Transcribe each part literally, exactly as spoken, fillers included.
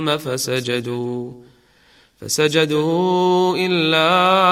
فسجدوا فسجدوا إلا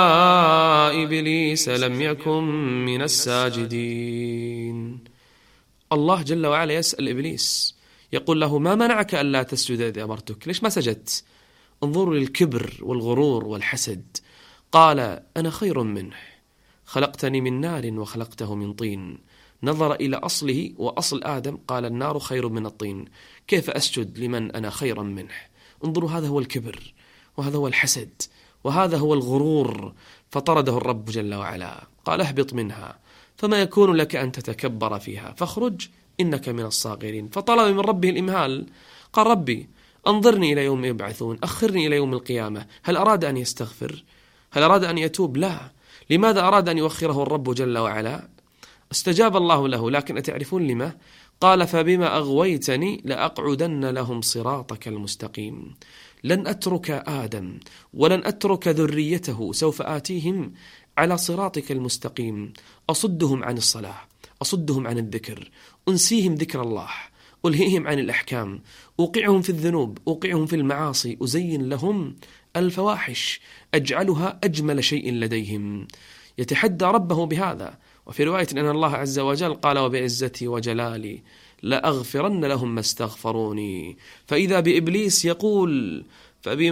إبليس لم يكن من الساجدين. الله جل وعلا يسأل إبليس يقول له: ما منعك ألا تسجد إذ أمرتك؟ ليش ما سجدت؟ انظروا للكبر والغرور والحسد. قال: أنا خير منه، خلقتني من نار وخلقته من طين. نظر إلى أصله وأصل آدم، قال: النار خير من الطين، كيف أسجد لمن أنا خير منه؟ انظروا، هذا هو الكبر، وهذا هو الحسد، وهذا هو الغرور. فطرده الرب جل وعلا، قال: اهبط منها، فما يكون لك أن تتكبر فيها، فاخرج إنك من الصاغرين. فطلب من ربه الإمهال، قال: ربي أنظرني إلى يوم يبعثون، أخرني إلى يوم القيامة. هل أراد أن يستغفر؟ هل أراد أن يتوب؟ لا. لماذا أراد أن يؤخره الرب جل وعلا؟ استجاب الله له، لكن أتعرفون لما؟ قال: فبما أغويتني لأقعدن لهم صراطك المستقيم. لن أترك آدم ولن أترك ذريته، سوف آتيهم على صراطك المستقيم. أصدهم عن الصلاة، أصدهم عن الذكر، أنسيهم ذكر الله، ألهيهم عن الأحكام، أوقعهم في الذنوب، أوقعهم في المعاصي، أزين لهم الفواحش، أجعلها أجمل شيء لديهم. يتحدى ربه بهذا. وفي رواية أن الله عز وجل قال: وبعزتي وجلالي لأغفرن لهم ما استغفروني. فإذا بإبليس يقول: فبما